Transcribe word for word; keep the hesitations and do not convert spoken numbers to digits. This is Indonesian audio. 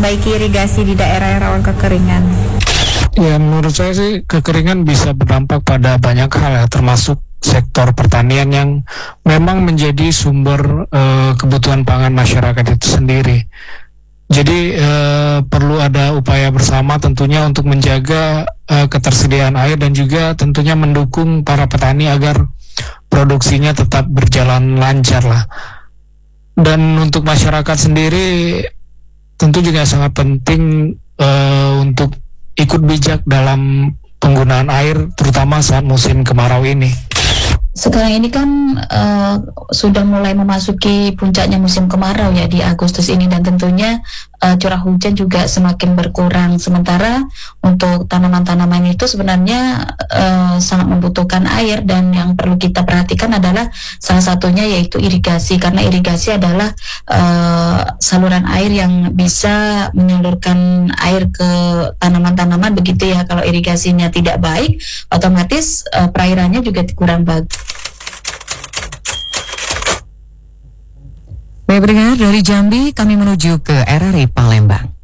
memperbaiki irigasi di daerah yang rawan kekeringan? Ya, menurut saya sih kekeringan bisa berdampak pada banyak hal ya, termasuk sektor pertanian yang memang menjadi sumber uh, kebutuhan pangan masyarakat itu sendiri. Jadi uh, perlu ada upaya bersama tentunya untuk menjaga uh, ketersediaan air dan juga tentunya mendukung para petani agar produksinya tetap berjalan lancar lah. Dan untuk masyarakat sendiri tentu juga sangat penting uh, untuk ikut bijak dalam penggunaan air, terutama saat musim kemarau ini. Sekarang ini kan uh, sudah mulai memasuki puncaknya musim kemarau ya di Agustus ini, dan tentunya uh, curah hujan juga semakin berkurang. Sementara untuk tanaman-tanaman itu sebenarnya uh, sangat membutuhkan air, dan yang perlu kita perhatikan adalah salah satunya yaitu irigasi, karena irigasi adalah uh, saluran air yang bisa menyalurkan air ke tanaman-tanaman begitu ya. Kalau irigasinya tidak baik, otomatis uh, perairannya juga kurang bagus. Baik pendengar, dari Jambi kami menuju ke R R I Palembang.